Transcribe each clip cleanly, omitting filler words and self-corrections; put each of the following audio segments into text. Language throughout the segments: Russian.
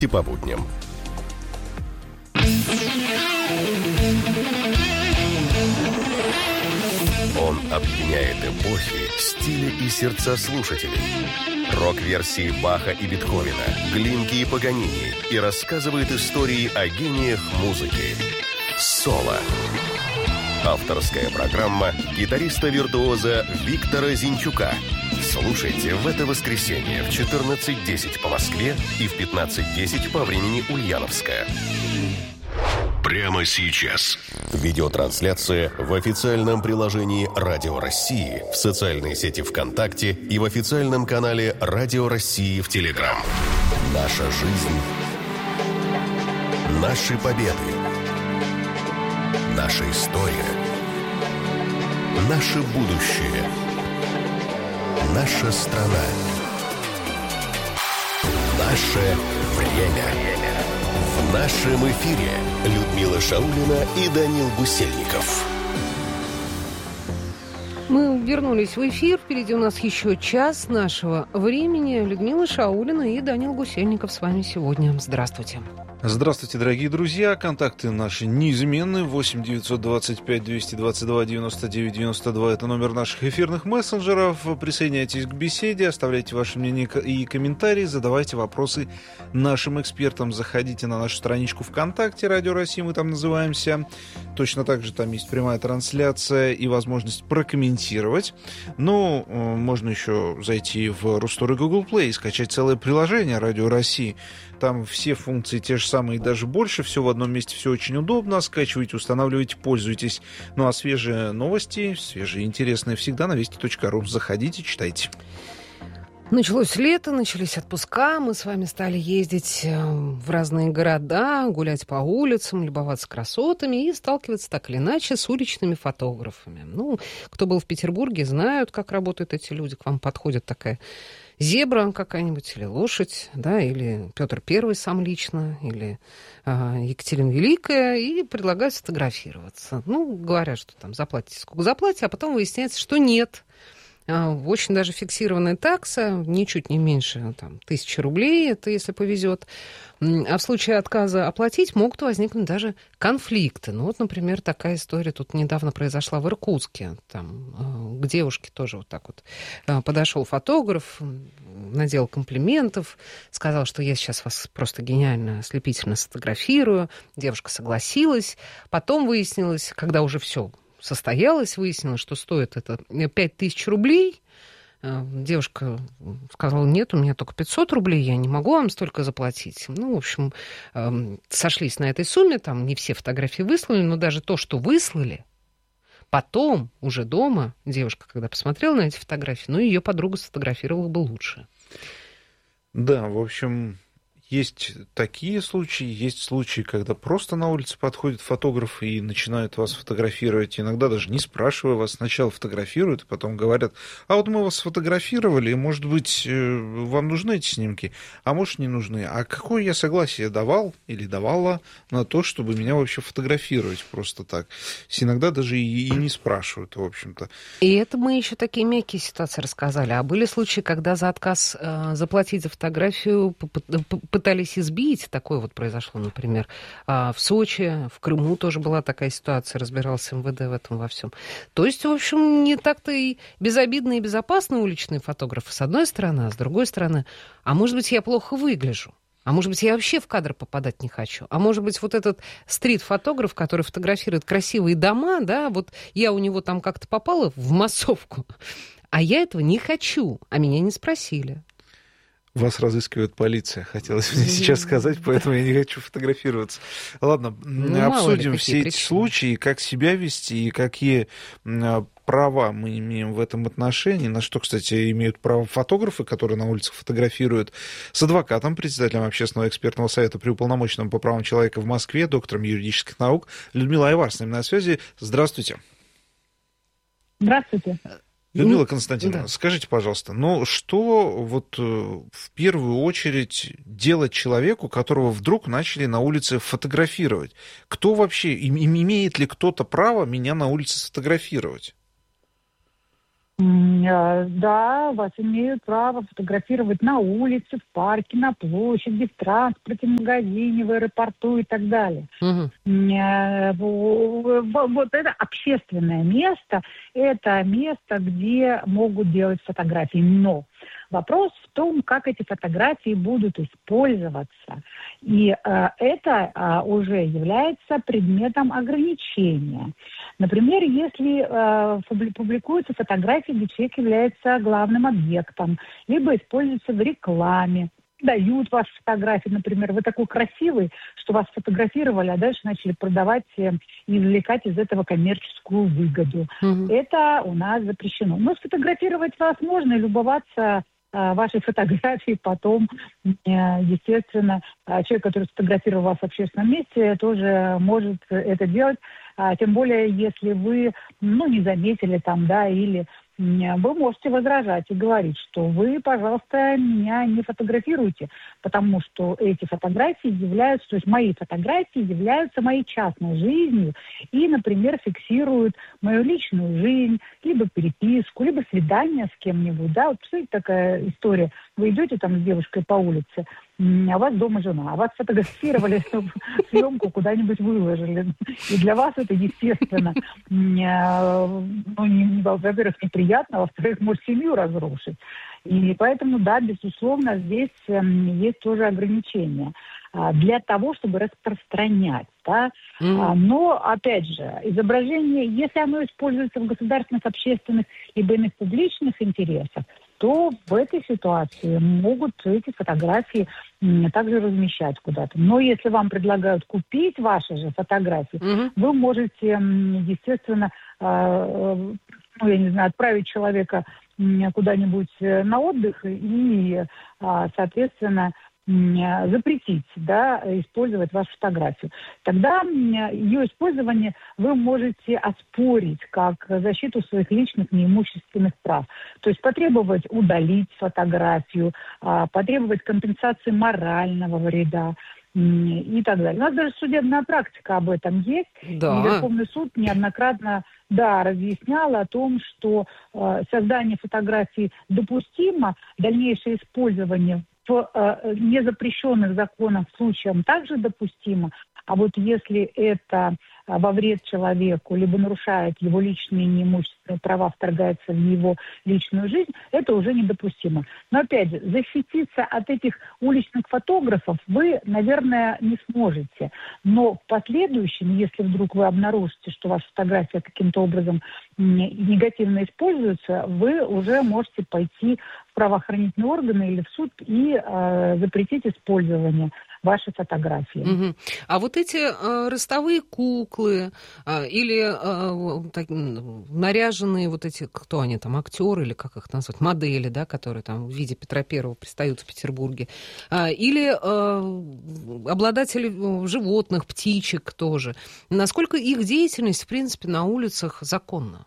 И по будням. Он объединяет эпохи, стили и сердца слушателей. Рок-версии Баха и Бетховена, Глинки и Паганини, и рассказывает истории о гениях музыки. Соло. Авторская программа гитариста-виртуоза Виктора Зинчука. Слушайте в это воскресенье в 14:10 по Москве и в 15:10 по времени Ульяновска. Прямо сейчас. Видеотрансляция в официальном приложении «Радио России», в социальной сети ВКонтакте и в официальном канале «Радио России» в Телеграм. Наша жизнь. Наши победы. Наша история. Наше будущее. Наша страна. Наше время. В нашем эфире Людмила Шаулина и Данил Гусельников. Мы вернулись в эфир. Впереди у нас еще час нашего времени. Людмила Шаулина и Данил Гусельников с вами сегодня. Здравствуйте. Здравствуйте, дорогие друзья. Контакты наши неизменны. 8 925 222 99 92. Это номер наших эфирных мессенджеров. Присоединяйтесь к беседе, оставляйте ваши мнения и комментарии, задавайте вопросы нашим экспертам. Заходите на нашу страничку ВКонтакте «Радио России», мы там называемся. Точно так же там есть прямая трансляция и возможность прокомментировать. Но можно еще зайти в Рустор и Google Play и скачать целое приложение «Радио России». Там все функции те же самые и даже больше. Все в одном месте, все очень удобно. Скачивайте, устанавливайте, пользуйтесь. Ну а свежие новости, свежие интересные всегда на вести.ру. Заходите, читайте. Началось лето, начались отпуска. Мы с вами стали ездить в разные города, гулять по улицам, любоваться красотами и сталкиваться так или иначе с уличными фотографами. Ну, кто был в Петербурге, знают, как работают эти люди. К вам подходит такая зебра какая-нибудь, или лошадь, да, или Петр I сам лично, или Екатерина Великая, и предлагают сфотографироваться. Ну, говорят, что там заплатите сколько заплатите, а потом выясняется, что нет. Очень даже фиксированная такса, ничуть не меньше там, 1000 рублей, это если повезет. А в случае отказа оплатить могут возникнуть даже конфликты. Ну вот, например, такая история тут недавно произошла в Иркутске. Там к девушке тоже вот так вот подошел фотограф, надел комплиментов, сказал, что я сейчас вас просто гениально, ослепительно сфотографирую. Девушка согласилась. Потом выяснилось, когда уже все состоялось, выяснилось, что стоит это 5000 рублей. Девушка сказала, нет, у меня только 500 рублей, я не могу вам столько заплатить. Ну, в общем, сошлись на этой сумме, там не все фотографии выслали, но даже то, что выслали, потом, уже дома, девушка, когда посмотрела на эти фотографии, ну, ее подруга сфотографировала бы лучше. Да, в общем, есть такие случаи, есть случаи, когда просто на улице подходят фотографы и начинают вас фотографировать, иногда даже не спрашивая вас, сначала фотографируют, а потом говорят, а вот мы вас сфотографировали, может быть, вам нужны эти снимки, а может, не нужны. А какое я согласие давал или давала на то, чтобы меня вообще фотографировать просто так? Иногда даже и не спрашивают, в общем-то. И это мы еще такие мягкие ситуации рассказали. А были случаи, когда за отказ заплатить за фотографию пытались избить. Такое вот произошло, например, в Сочи, в Крыму тоже была такая ситуация, разбирался МВД в этом во всем. То есть, в общем, не так-то и безобидные и безопасные уличные фотографы, с одной стороны, а с другой стороны, а может быть, я плохо выгляжу. А может быть, я вообще в кадр попадать не хочу. А может быть, вот этот стрит-фотограф, который фотографирует красивые дома, да, вот я у него там как-то попала в массовку, а я этого не хочу, а меня не спросили. Вас разыскивает полиция, хотелось мне сейчас сказать, поэтому я не хочу фотографироваться. Ладно, обсудим все эти случаи, как себя вести и какие права мы имеем в этом отношении, на что, кстати, имеют право фотографы, которые на улицах фотографируют, с адвокатом, председателем Общественного экспертного совета при уполномоченном по правам человека в Москве, доктором юридических наук Людмила Айвар с нами на связи. Здравствуйте. Здравствуйте. Людмила Константиновна, скажите, пожалуйста, ну что вот в первую очередь делать человеку, которого вдруг начали на улице фотографировать? Кто вообще, имеет ли кто-то право меня на улице сфотографировать? Да, вас имеют право фотографировать на улице, в парке, на площади, в транспорте, в магазине, в аэропорту и так далее. Мгм. Вот это общественное место, это место, где могут делать фотографии. Но вопрос в том, как эти фотографии будут использоваться. И это уже является предметом ограничения. Например, если публикуются фотографии, где человек является главным объектом, либо используются в рекламе, дают ваши фотографии, например, вы такой красивый, что вас фотографировали, а дальше начали продавать и извлекать из этого коммерческую выгоду. Мгм. Это у нас запрещено. Но сфотографировать вас можно и любоваться вашей фотографии потом, естественно, человек, который сфотографировал вас в общественном месте, тоже может это делать, тем более, если вы, не заметили там, да, или вы можете возражать и говорить, что вы, пожалуйста, меня не фотографируйте, потому что эти фотографии являются, то есть мои фотографии являются моей частной жизнью и, например, фиксируют мою личную жизнь, либо переписку, либо свидание с кем-нибудь, да, вот представляете, такая история, вы идете там с девушкой по улице, а у вас дома жена, а вас фотографировали, съемку куда-нибудь выложили. И для вас это, естественно, во-первых, неприятно, а во-вторых, может семью разрушить. И поэтому, да, безусловно, здесь есть тоже ограничения для того, чтобы распространять, да. Но, опять же, изображение, если оно используется в государственных, общественных либо иных публичных интересах, то в этой ситуации могут эти фотографии также размещать куда-то. Но если вам предлагают купить ваши же фотографии, вы можете, естественно, отправить человека куда-нибудь на отдых и, соответственно, запретить, да, использовать вашу фотографию. Тогда ее использование вы можете оспорить как защиту своих личных неимущественных прав. То есть потребовать удалить фотографию, потребовать компенсации морального вреда и так далее. У нас даже судебная практика об этом есть. Да. И Верховный суд неоднократно, да, разъяснял о том, что создание фотографий допустимо, дальнейшее использование в незапрещенных законах случаям также допустимо, а вот если это во вред человеку, либо нарушает его личные неимущественные права, вторгается в его личную жизнь, это уже недопустимо. Но опять же, защититься от этих уличных фотографов вы, наверное, не сможете. Но в последующем, если вдруг вы обнаружите, что ваша фотография каким-то образом негативно используется, вы уже можете пойти в правоохранительные органы или в суд и запретить использование вашей фотографии. Угу. А вот эти ростовые куклы или наряженные вот эти, кто они там, актеры или как их назвать, модели, да, которые там в виде Петра Первого предстают в Петербурге, или обладатели животных, птичек тоже. Насколько их деятельность, в принципе, на улицах законна?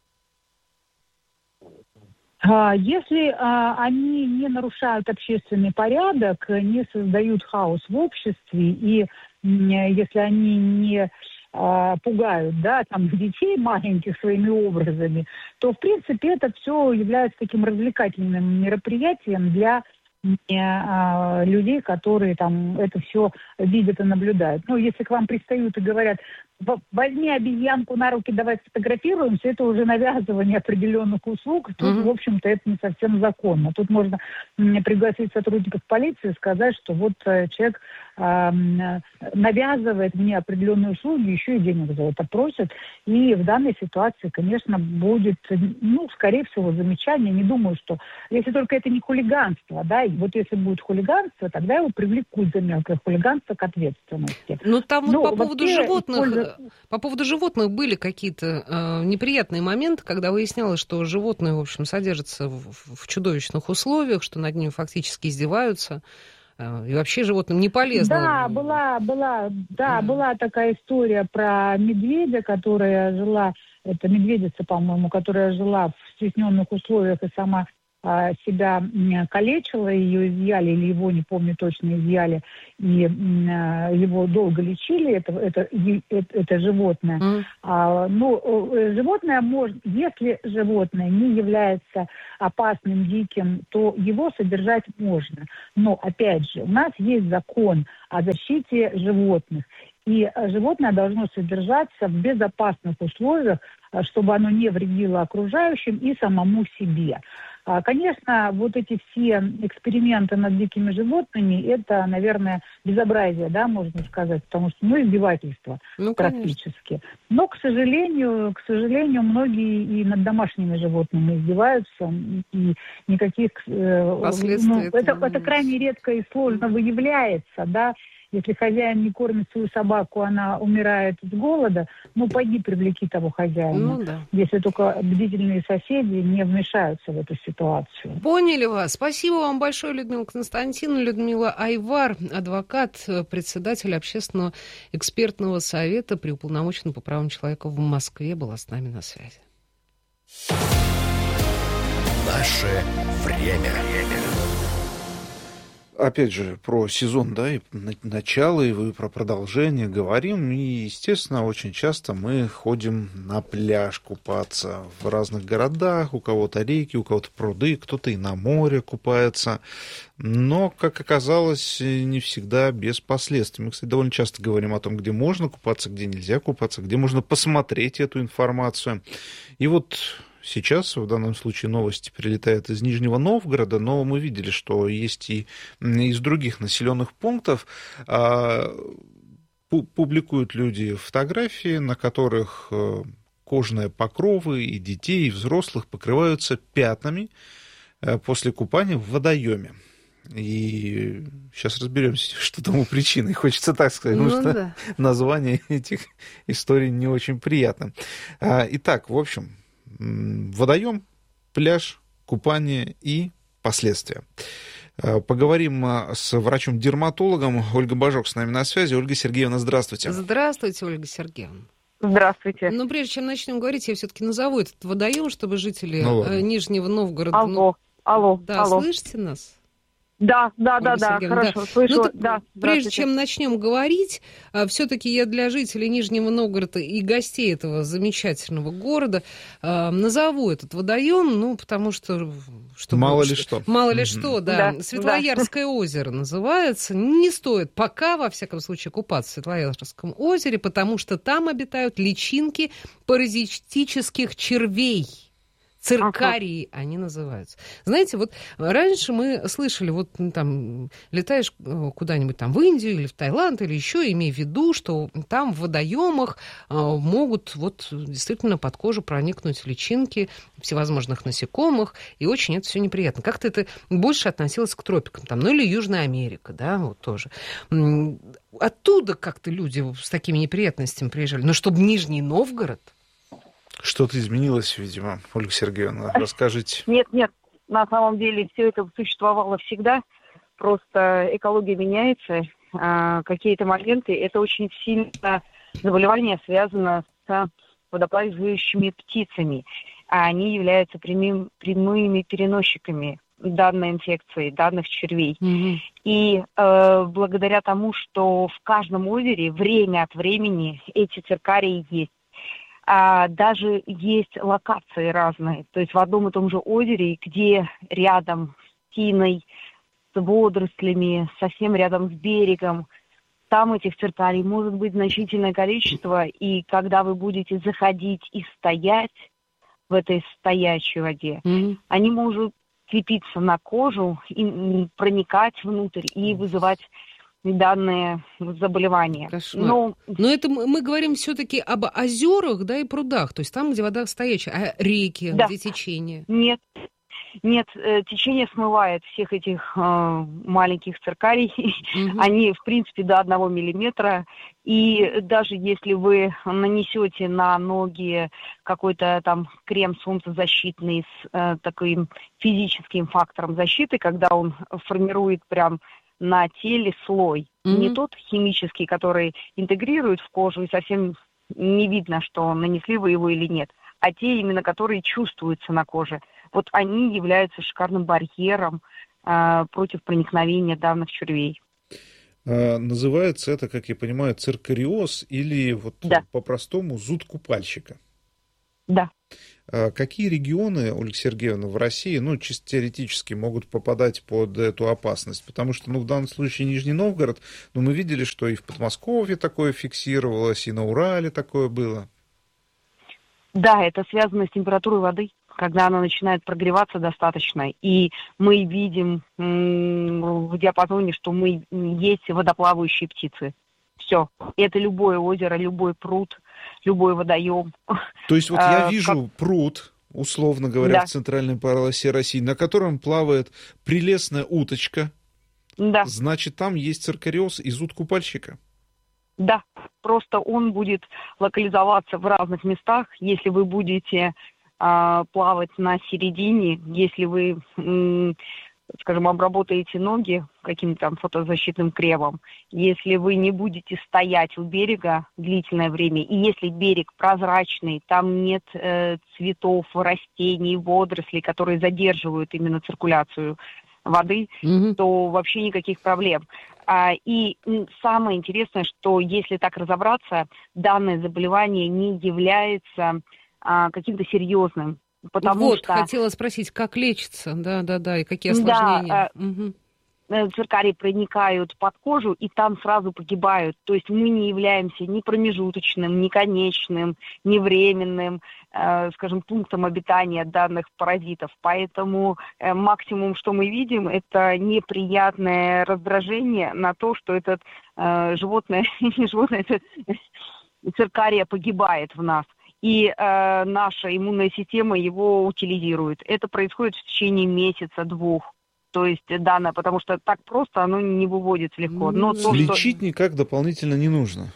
Если они не нарушают общественный порядок, не создают хаос в обществе, и если они не пугают, да, там, детей маленьких своими образами, то, в принципе, это все является таким развлекательным мероприятием для людей, которые там это все видят и наблюдают. Ну, если к вам пристают и говорят: возьми обезьянку на руки, давай сфотографируемся, это уже навязывание определенных услуг. Тут, в общем-то, это не совсем законно. Тут можно пригласить сотрудников полиции и сказать, что вот человек навязывает мне определенные услуги, еще и денег за это просит. И в данной ситуации, конечно, будет, скорее всего, замечание. Не думаю, что... Если только это не хулиганство, да, и вот если будет хулиганство, тогда его привлекут за мелкое хулиганство к ответственности. Ну, там вот по поводу животных... По поводу животных были какие-то неприятные моменты, когда выяснялось, что животные, в общем, содержатся в чудовищных условиях, что над ними фактически издеваются. И вообще животным не полезно. Да, была такая история про медведя, которая жила, это медведица, по-моему, которая жила в стесненных условиях и сама себя калечило, ее изъяли, или его, не помню точно, изъяли, и его долго лечили, это животное. Животное может, если животное не является опасным, диким, то его содержать можно. Но, опять же, у нас есть закон о защите животных. И животное должно содержаться в безопасных условиях, чтобы оно не вредило окружающим и самому себе. Конечно, вот эти все эксперименты над дикими животными, это, наверное, безобразие, да, можно сказать, потому что, издевательство практически. Но, к сожалению, многие и над домашними животными издеваются, и никаких последствий это крайне редко и сложно выявляется, да. Если хозяин не кормит свою собаку, она умирает с голода, пойди привлеки того хозяина. Если только бдительные соседи не вмешаются в эту ситуацию. Поняли вас. Спасибо вам большое, Людмила Константиновна. Людмила Айвар, адвокат, председатель Общественного экспертного совета при Уполномоченном по правам человека в Москве, была с нами на связи. Наше время. Опять же, про сезон, да, и начало, и вы про продолжение говорим. И, естественно, очень часто мы ходим на пляж купаться в разных городах. У кого-то реки, у кого-то пруды, кто-то и на море купается. Но, как оказалось, не всегда без последствий. Мы, кстати, довольно часто говорим о том, где можно купаться, где нельзя купаться, где можно посмотреть эту информацию. И вот сейчас, в данном случае, новости прилетают из Нижнего Новгорода, но мы видели, что есть и из других населенных пунктов. Публикуют люди фотографии, на которых кожные покровы и детей, и взрослых покрываются пятнами после купания в водоеме. И сейчас разберемся, что тому причиной. Хочется так сказать, потому что название этих историй не очень приятно. Итак, в общем, водоем, пляж, купание и последствия. Поговорим с врачом-дерматологом. Ольга Божок с нами на связи. Ольга Сергеевна, здравствуйте. Здравствуйте, Ольга Сергеевна. Здравствуйте. Но прежде чем начнем говорить, я все-таки назову этот водоем, чтобы жители Нижнего Новгорода... Алло. Слышите нас? Да, хорошо, слышу. Прежде чем начнем говорить, все-таки я для жителей Нижнего Новгорода и гостей этого замечательного города назову этот водоем, потому что... Мало ли что. Да. Светлоярское озеро называется. Не стоит пока, во всяком случае, купаться в Светлоярском озере, потому что там обитают личинки паразитических червей. Циркарии они называются. Знаете, вот раньше мы слышали, летаешь куда-нибудь там в Индию или в Таиланд или еще, имея в виду, что там в водоемах могут действительно под кожу проникнуть личинки всевозможных насекомых, и очень это все неприятно. Как-то это больше относилось к тропикам, или Южная Америка, тоже. Оттуда как-то люди с такими неприятностями приезжали. Но чтобы Нижний Новгород... Что-то изменилось, видимо. Ольга Сергеевна, расскажите. Нет, на самом деле все это существовало всегда, просто экология меняется, какие-то моменты, это очень сильно заболевание связано с водоплавающими птицами, а они являются прямыми переносчиками данной инфекции, данных червей. Mm-hmm. И благодаря тому, что в каждом озере время от времени эти циркарии есть, даже есть локации разные. То есть в одном и том же озере, где рядом с тиной, с водорослями, совсем рядом с берегом, там этих циркарий может быть значительное количество. И когда вы будете заходить и стоять в этой стоячей воде, они могут крепиться на кожу и проникать внутрь и вызывать данные заболевания. Но это мы говорим все-таки об озерах, и прудах, то есть там, где вода стоячая, а реки, где течение? Нет, течение смывает всех этих маленьких циркарий. Они, в принципе, до 1 миллиметра. И даже если вы нанесете на ноги какой-то там крем солнцезащитный с таким физическим фактором защиты, когда он формирует прям на теле слой. Не тот химический, который интегрирует в кожу, и совсем не видно, что нанесли вы его или нет, а те именно, которые чувствуются на коже. вот они являются шикарным барьером против проникновения данных червей. Называется это, как я понимаю, циркариоз или вот да. по-простому зуд купальщика. Да. Какие регионы, Ольга Сергеевна, в России, чисто теоретически могут попадать под эту опасность? Потому что, в данном случае Нижний Новгород, мы видели, что и в Подмосковье такое фиксировалось, и на Урале такое было. Да, это связано с температурой воды, когда она начинает прогреваться достаточно, и мы видим в диапазоне, что есть водоплавающие птицы. Все. Это любое озеро, любой пруд, любой водоем. То есть вот я вижу пруд, условно говоря, в центральной полосе России, на котором плавает прелестная уточка. Да. Значит, там есть циркариоз и зуд купальщика. Да, просто он будет локализоваться в разных местах. Если вы будете плавать на середине, если вы, скажем, обработаете ноги каким-то там фотозащитным кремом, если вы не будете стоять у берега длительное время, и если берег прозрачный, там нет цветов, растений, водорослей, которые задерживают именно циркуляцию воды, то вообще никаких проблем. И самое интересное, что если так разобраться, данное заболевание не является каким-то серьезным. Потому что... хотела спросить, как лечится, да, и какие осложнения. Циркарии проникают под кожу и там сразу погибают. То есть мы не являемся ни промежуточным, ни конечным, ни временным, скажем, пунктом обитания данных паразитов. Поэтому максимум, что мы видим, это неприятное раздражение на то, что это циркария погибает в нас. И наша иммунная система его утилизирует. Это происходит в течение месяца-двух. То есть, потому что так просто оно не выводится легко. Но лечить никак дополнительно не нужно?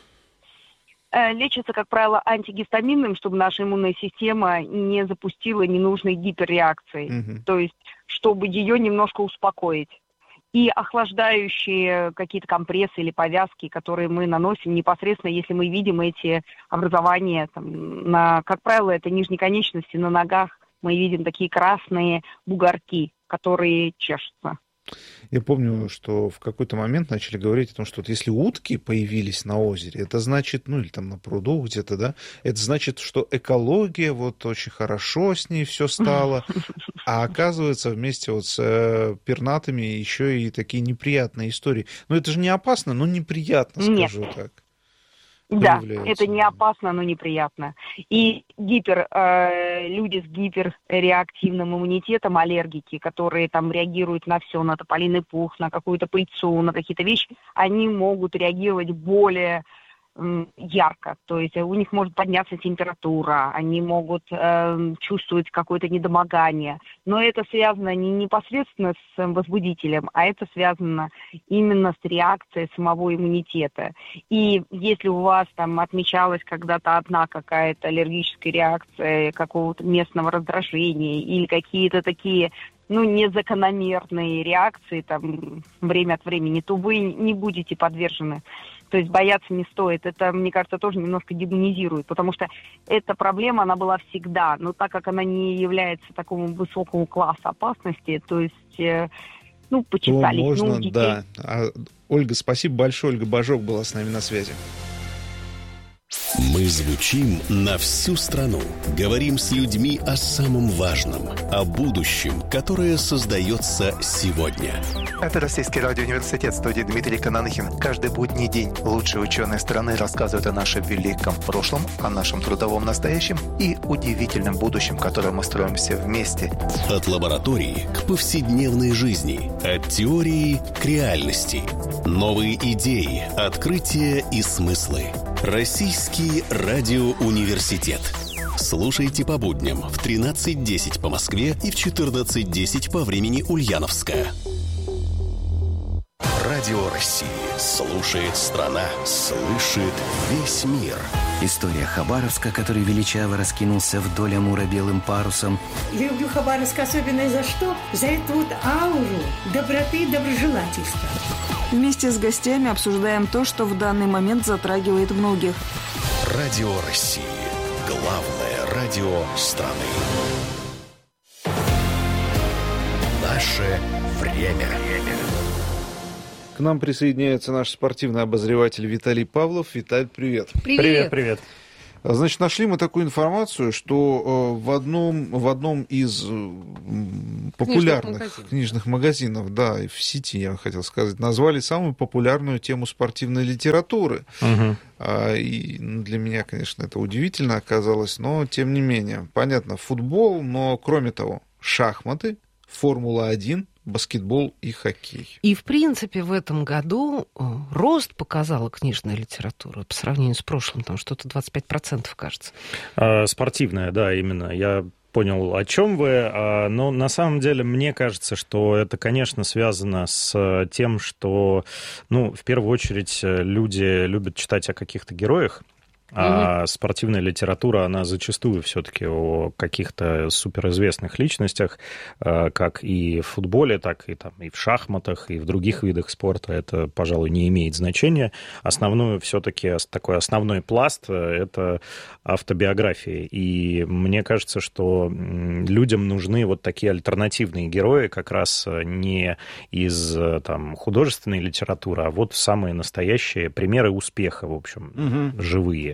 Лечится, как правило, антигистаминным, чтобы наша иммунная система не запустила ненужной гиперреакции. То есть, чтобы ее немножко успокоить. И охлаждающие какие-то компрессы или повязки, которые мы наносим непосредственно, если мы видим эти образования, как правило, это нижней конечности, на ногах мы видим такие красные бугорки, которые чешутся. Я помню, что в какой-то момент начали говорить о том, что вот если утки появились на озере, это значит, или там на пруду где-то, да, это значит, что экология вот очень хорошо с ней все стало, а оказывается вместе вот с пернатыми еще и такие неприятные истории. Это же не опасно, но неприятно, скажу так. Да, это не опасно, но неприятно. И люди с гиперреактивным иммунитетом, аллергики, которые там реагируют на все, на тополиный пух, на какую-то пыльцу, на какие-то вещи, они могут реагировать более ярко. То есть у них может подняться температура, они могут чувствовать какое-то недомогание. Но это связано не непосредственно с возбудителем, а это связано именно с реакцией самого иммунитета. И если у вас там отмечалась когда-то одна какая-то аллергическая реакция какого-то местного раздражения или какие-то такие незакономерные реакции там время от времени, то вы не будете подвержены. То есть бояться не стоит. Это, мне кажется, тоже немножко демонизирует, потому что эта проблема, она была всегда. Но так как она не является такому высокому классу опасности, то есть, почитали. Можно, да. Ольга, спасибо большое. Ольга Божок была с нами на связи. Мы звучим на всю страну. Говорим с людьми о самом важном, о будущем, которое создается сегодня. Это Российский радиоуниверситет, студия Дмитрий Кананихин. Каждый будний день лучшие ученые страны рассказывают о нашем великом прошлом, о нашем трудовом настоящем и удивительном будущем, которое мы строим все вместе. От лаборатории к повседневной жизни, от теории к реальности. Новые идеи, открытия и смыслы. Российский радиоуниверситет. Слушайте по будням в 13:10 по Москве и в 14:10 по времени Ульяновска. Радио России. Слушает страна, слышит весь мир. История Хабаровска, который величаво раскинулся вдоль Амура белым парусом. Люблю Хабаровск особенно за что? За эту ауру доброты и доброжелательства. Вместе с гостями обсуждаем то, что в данный момент затрагивает многих. Радио России. Главное радио страны. Наше время. К нам присоединяется наш спортивный обозреватель Виталий Павлов. Виталий, привет. Привет. Значит, нашли мы такую информацию, что в одном из популярных книжных магазинов, да, в сети, я хотел сказать, назвали самую популярную тему спортивной литературы. И для меня, конечно, это удивительно оказалось, но тем не менее. Понятно, футбол, но кроме того, шахматы, Формула-1, баскетбол и хоккей. И, в принципе, в этом году рост показала книжная литература по сравнению с прошлым, там что-то 25%, кажется. Спортивная, да, именно. Я понял, о чем вы, но на самом деле мне кажется, что это, конечно, связано с тем, что, в первую очередь, люди любят читать о каких-то героях, а спортивная литература, она зачастую все-таки о каких-то суперизвестных личностях, как и в футболе, так и, и в шахматах, и в других видах спорта. Это, пожалуй, не имеет значения. Все-таки такой основной пласт — это автобиографии. И мне кажется, что людям нужны вот такие альтернативные герои, как раз не из художественной литературы, а вот самые настоящие примеры успеха, в общем, живые,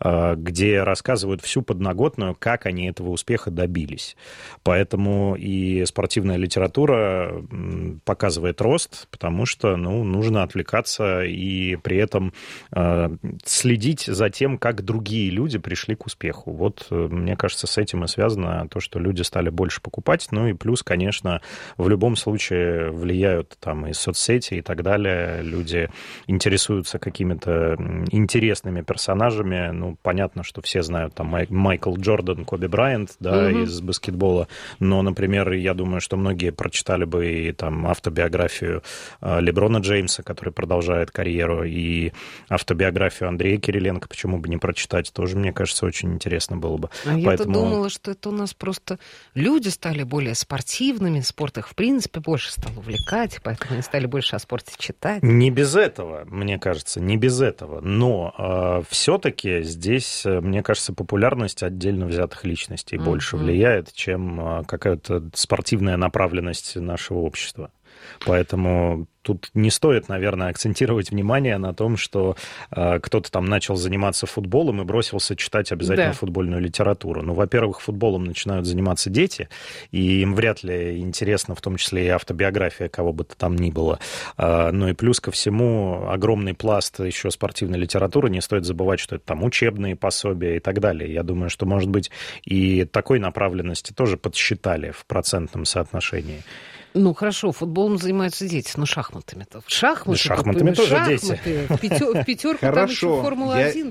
где рассказывают всю подноготную, как они этого успеха добились. Поэтому и спортивная литература показывает рост, потому что нужно отвлекаться и при этом следить за тем, как другие люди пришли к успеху. Вот, мне кажется, с этим и связано то, что люди стали больше покупать. И плюс, конечно, в любом случае влияют и соцсети и так далее. Люди интересуются какими-то интересными персонажами. Понятно, что все знают Майкл Джордан, Коби Брайант, из баскетбола, но, например, я думаю, что многие прочитали бы и автобиографию Леброна Джеймса, который продолжает карьеру, и автобиографию Андрея Кириленко, почему бы не прочитать, тоже, мне кажется, очень интересно было бы. Я-то думала, что это у нас просто люди стали более спортивными, спорт их, в принципе, больше стал увлекать, поэтому они стали больше о спорте читать. Не без этого, мне кажется, не без этого, но все-таки здесь, мне кажется, популярность отдельно взятых личностей больше влияет, чем какая-то спортивная направленность нашего общества. Поэтому тут не стоит, наверное, акцентировать внимание на том, что кто-то начал заниматься футболом и бросился читать обязательно футбольную литературу. Во-первых, футболом начинают заниматься дети, и им вряд ли интересна в том числе и автобиография кого бы то там ни было. И плюс ко всему огромный пласт еще спортивной литературы. Не стоит забывать, что это учебные пособия и так далее. Я думаю, что, может быть, и такой направленности тоже подсчитали в процентном соотношении. Хорошо, футболом занимаются дети, но шахматами-то. Шахматами тоже дети. В пятерку там еще Формула-1.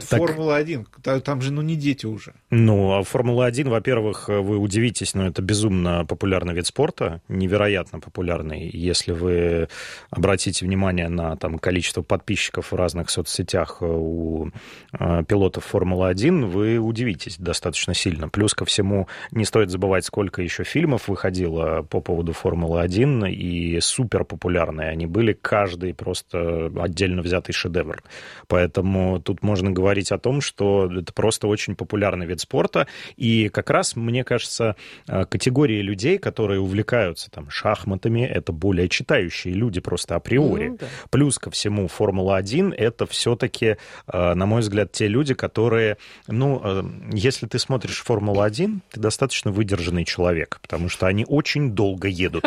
Формула-1, там же не дети уже. А Формула-1, во-первых, вы удивитесь, но это безумно популярный вид спорта, невероятно популярный. Если вы обратите внимание на количество подписчиков в разных соцсетях у пилотов Формулы-1, вы удивитесь достаточно сильно. Плюс ко всему, не стоит забывать, сколько еще фильмов выходило по поводу Формулы-1, и супер популярные они были, каждый просто отдельно взятый шедевр. Поэтому тут можно говорить о том, что это просто очень популярный вид спорта, и как раз, мне кажется, категории людей, которые увлекаются шахматами, это более читающие люди просто априори. Плюс ко всему, Формула-1 — это все-таки, на мой взгляд, те люди, которые, если ты смотришь Формулу-1, ты достаточно выдержанный человек, потому что они очень долго едут.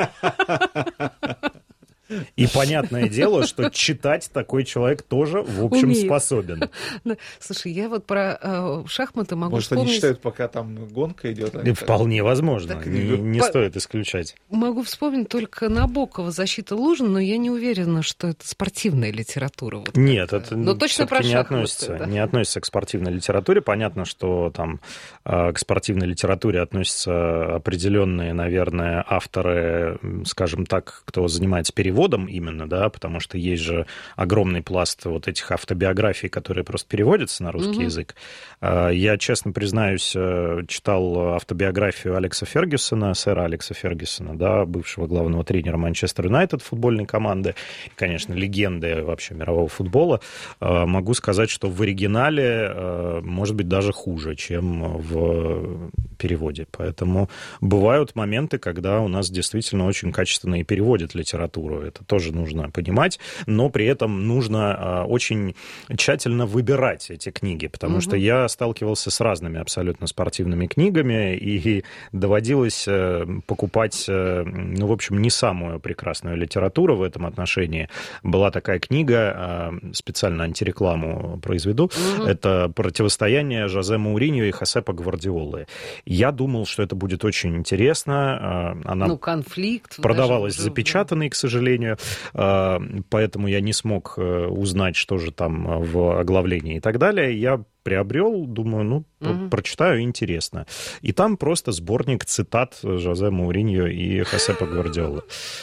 И понятное дело, что читать такой человек тоже, в общем, способен. Слушай, я вот про шахматы могу вспомнить... Может, они читают, пока гонка идет? Вполне возможно, не стоит исключать. Могу вспомнить только Набокова «Защита Лужина», но я не уверена, что это спортивная литература. Нет, это точно про шахматы, не относится к спортивной литературе. Понятно, что к спортивной литературе относятся определенные, наверное, авторы, скажем так, кто занимается переводом переводом именно, да, потому что есть же огромный пласт вот этих автобиографий, которые просто переводятся на русский язык. Я, честно признаюсь, читал автобиографию Алекса Фергюсона, сэра Алекса Фергюсона, да, бывшего главного тренера Манчестер Юнайтед футбольной команды, конечно, легенды вообще мирового футбола. Могу сказать, что в оригинале может быть даже хуже, чем в переводе. Поэтому бывают моменты, когда у нас действительно очень качественно и переводят литературу. Это тоже нужно понимать, но при этом нужно очень тщательно выбирать эти книги, потому что я сталкивался с разными абсолютно спортивными книгами, и доводилось покупать, ну, в общем, не самую прекрасную литературу в этом отношении. Была такая книга, специально антирекламу произведу, это «Противостояние Жозе Мауриньо и Хосепа Гвардиолы». Я думал, что это будет очень интересно. Она конфликт продавалась запечатанной, к сожалению, поэтому я не смог узнать, что же там в оглавлении и так далее. Я приобрел, думаю, прочитаю, интересно. И там просто сборник цитат Жозе Мауриньо и Хосепа Гвардиолы.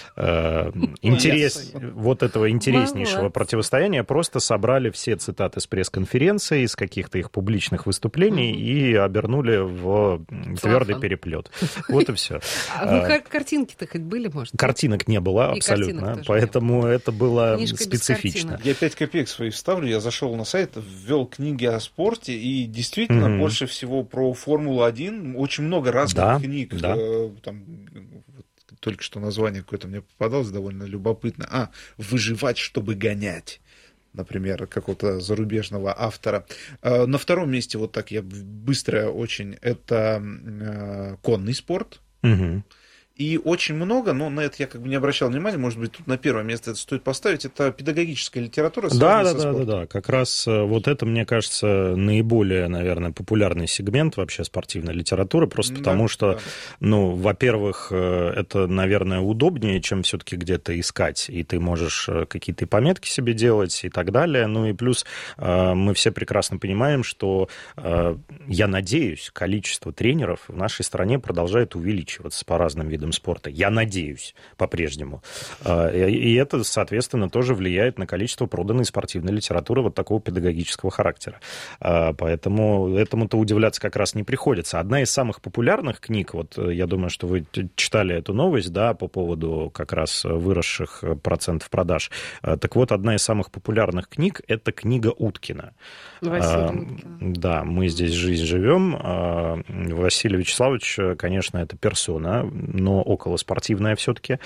Вот этого интереснейшего противостояния просто собрали все цитаты с пресс-конференции, из каких-то их публичных выступлений и обернули в твердый переплет. Вот и все. А картинки-то хоть были, может? Картинок не было абсолютно, поэтому это было специфично. Я 5 копеек свои вставлю. Я зашел на сайт, ввел книги о спорте, и действительно больше всего про Формулу-1. Очень много разных книг. Да. Там, только что название какое-то мне попадалось довольно любопытно. «Выживать, чтобы гонять». Например, какого-то зарубежного автора. На втором месте, вот так я быстро очень, это конный спорт. И очень много, но на это я как бы не обращал внимания, может быть, тут на первое место это стоит поставить, это педагогическая литература. Да. Как раз вот это, мне кажется, наиболее, наверное, популярный сегмент вообще спортивной литературы, просто потому что, во-первых, это, наверное, удобнее, чем все-таки где-то искать, и ты можешь какие-то пометки себе делать и так далее. Ну и плюс мы все прекрасно понимаем, что, я надеюсь, количество тренеров в нашей стране продолжает увеличиваться по разным видам спорта. Я надеюсь, по-прежнему. И это, соответственно, тоже влияет на количество проданной спортивной литературы вот такого педагогического характера. Поэтому этому-то удивляться как раз не приходится. Одна из самых популярных книг, вот я думаю, что вы читали эту новость, да, по поводу как раз выросших процентов продаж. Так вот, одна из самых популярных книг — это книга Уткина. Да, «Мы здесь жизнь живем». Василий Вячеславович, конечно, это персона, но околоспортивная все-таки.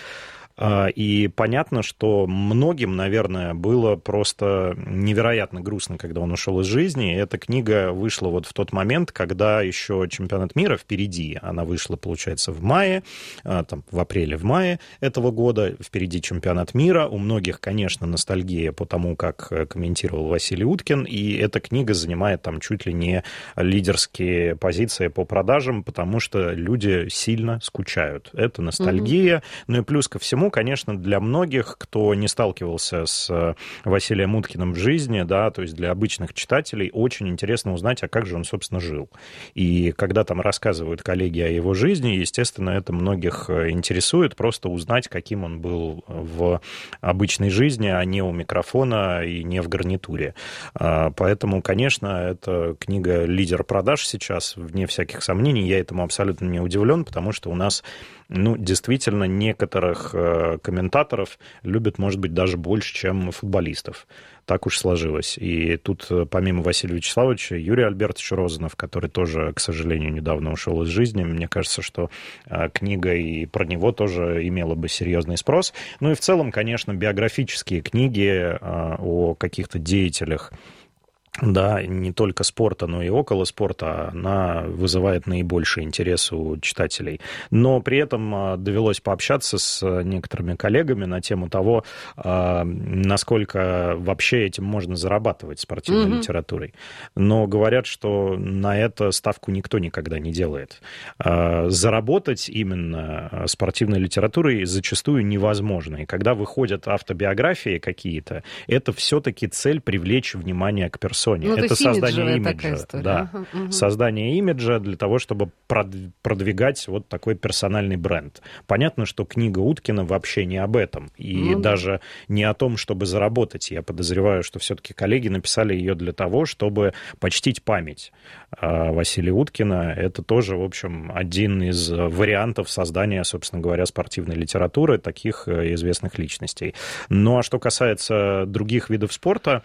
И понятно, что многим, наверное, было просто невероятно грустно, когда он ушел из жизни. И эта книга вышла вот в тот момент, когда еще чемпионат мира впереди. Она вышла, получается, в мае, в апреле-мае этого года. Впереди чемпионат мира. У многих, конечно, ностальгия по тому, как комментировал Василий Уткин. И эта книга занимает там чуть ли не лидерские позиции по продажам, потому что люди сильно скучают. Это ностальгия. Ну и плюс ко всему, конечно, для многих, кто не сталкивался с Василием Уткиным в жизни, да, то есть для обычных читателей, очень интересно узнать, а как же он, собственно, жил. И когда там рассказывают коллеги о его жизни, естественно, это многих интересует, просто узнать, каким он был в обычной жизни, а не у микрофона и не в гарнитуре. Поэтому, конечно, эта книга «Лидер продаж» сейчас, вне всяких сомнений, я этому абсолютно не удивлен, потому что у нас действительно, некоторых комментаторов любят, может быть, даже больше, чем футболистов. Так уж сложилось. И тут, помимо Василия Вячеславовича, Юрий Альбертович Розанов, который тоже, к сожалению, недавно ушел из жизни. Мне кажется, что книга и про него тоже имела бы серьезный спрос. Ну и в целом, конечно, биографические книги о каких-то деятелях, да, не только спорта, но и около спорта, она вызывает наибольший интерес у читателей. Но при этом довелось пообщаться с некоторыми коллегами на тему того, насколько вообще этим можно зарабатывать спортивной литературой. Но говорят, что на это ставку никто никогда не делает. Заработать именно спортивной литературой зачастую невозможно. И когда выходят автобиографии какие-то, это все-таки цель привлечь внимание к персоне. Sony. Ну, это создание имиджа. Да. Создание имиджа для того, чтобы продвигать вот такой персональный бренд. Понятно, что книга Уткина вообще не об этом. И даже не о том, чтобы заработать. Я подозреваю, что все-таки коллеги написали ее для того, чтобы почтить память Василия Уткина. Это тоже, в общем, один из вариантов создания, собственно говоря, спортивной литературы таких известных личностей. Ну, а что касается других видов спорта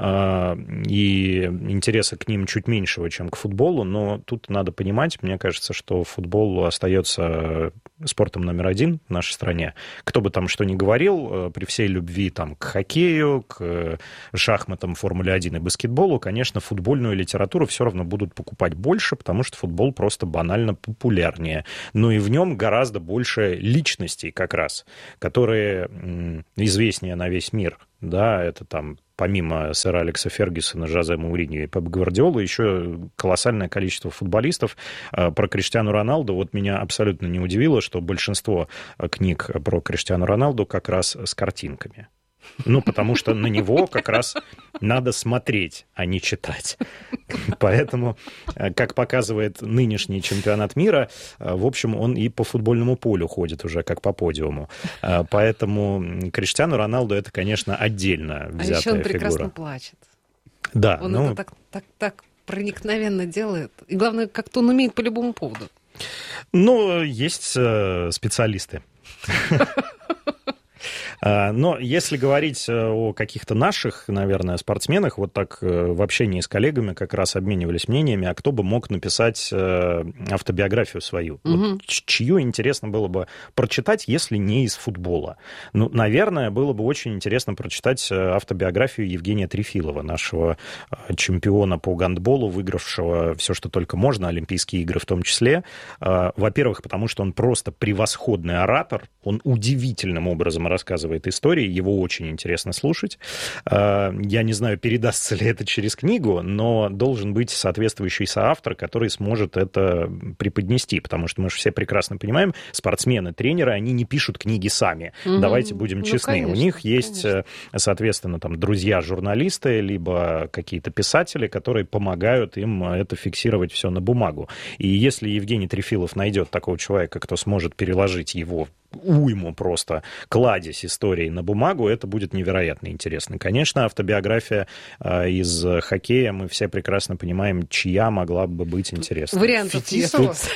и интереса к ним чуть меньшего, чем к футболу, но тут надо понимать, мне кажется, что футбол остается спортом номер один в нашей стране. Кто бы там что ни говорил, при всей любви там, к хоккею, к шахматам, Формуле-1 и баскетболу, конечно, футбольную литературу все равно будут покупать больше, потому что футбол просто банально популярнее. Но и в нем гораздо больше личностей как раз, которые известнее на весь мир. Да, это там помимо сэра Алекса Фергюсона, Жозе Мауриньо и Пеп Гвардиолы, еще колоссальное количество футболистов. Про Криштиану Роналду вот меня абсолютно не удивило, что большинство книг про Криштиану Роналду как раз с картинками. Ну, потому что на него как раз надо смотреть, а не читать. Поэтому, как показывает нынешний чемпионат мира, в общем, он и по футбольному полю ходит уже, как по подиуму. Поэтому Криштиану Роналду это, конечно, отдельно взятая фигура. А еще он прекрасно плачет. Да. Он это так проникновенно делает. И главное, как-то он умеет по любому поводу. Ну, есть специалисты. Но если говорить о каких-то наших, наверное, спортсменах, вот так в общении с коллегами как раз обменивались мнениями, а кто бы мог написать автобиографию свою, вот, чью интересно было бы прочитать, если не из футбола. Ну, наверное, было бы очень интересно прочитать автобиографию Евгения Трефилова, нашего чемпиона по гандболу, выигравшего все, что только можно, Олимпийские игры в том числе. Во-первых, потому что он просто превосходный оратор, он удивительным образом рассказывает истории, его очень интересно слушать. Я не знаю, передастся ли это через книгу, но должен быть соответствующий соавтор, который сможет это преподнести, потому что мы же все прекрасно понимаем, спортсмены, тренеры, они не пишут книги сами. Давайте будем честны. Конечно, у них есть, соответственно, там друзья-журналисты, либо какие-то писатели, которые помогают им это фиксировать все на бумагу. И если Евгений Трефилов найдет такого человека, кто сможет переложить его уйму просто, кладезь истории на бумагу, это будет невероятно интересно. Конечно, автобиография из хоккея, мы все прекрасно понимаем, чья могла бы быть интересна. Вариантов есть.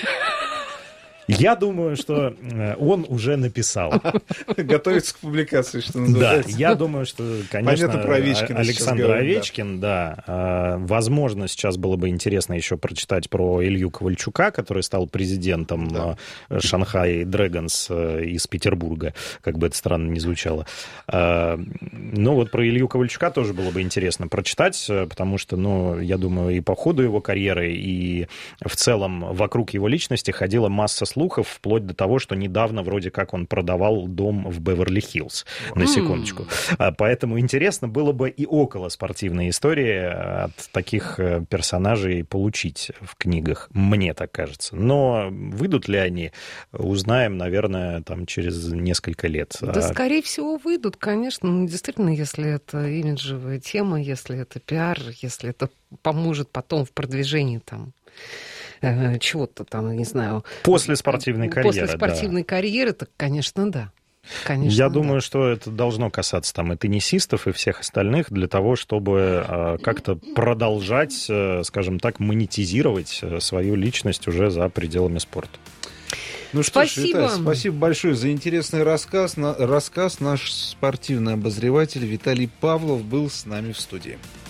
Я думаю, что он уже написал. Готовится к публикации, что называется. Да, я думаю, что, конечно, Александр Овечкин, да. Возможно, сейчас было бы интересно еще прочитать про Илью Ковальчука, который стал президентом Шанхай Дрэгонс из Петербурга, как бы это странно ни звучало. Но вот про Илью Ковальчука тоже было бы интересно прочитать, потому что, ну, я думаю, и по ходу его карьеры, и в целом вокруг его личности ходила масса слухов, вплоть до того, что недавно вроде как он продавал дом в Беверли-Хиллз, на секундочку. Поэтому интересно было бы и около спортивной истории от таких персонажей получить в книгах, мне так кажется. Но выйдут ли они, узнаем, наверное, там через несколько лет. Да, скорее всего, выйдут, конечно. Ну, действительно, если это имиджевая тема, если это пиар, если это поможет потом в продвижении там чего-то там, не знаю. После спортивной карьеры. После спортивной карьеры, так, конечно, да. Конечно, я думаю, что это должно касаться там и теннисистов, и всех остальных, для того, чтобы как-то продолжать, скажем так, монетизировать свою личность уже за пределами спорта. Ну что ж, Виталий, спасибо большое за интересный рассказ. Наш спортивный обозреватель Виталий Павлов был с нами в студии.